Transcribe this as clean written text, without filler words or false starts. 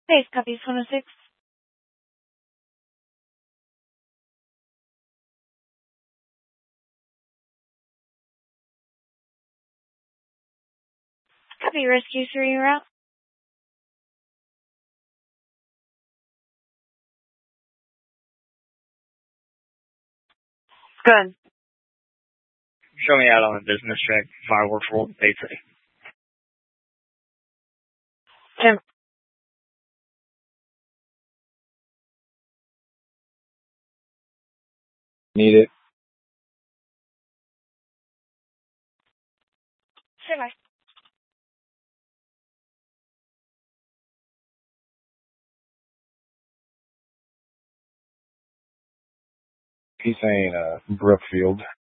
Base copy 106. Copy rescue 3 en route. Good. Show me out on a business check. Fireworks roll base A. Jim. Need it. Say bye. He's saying Brookfield.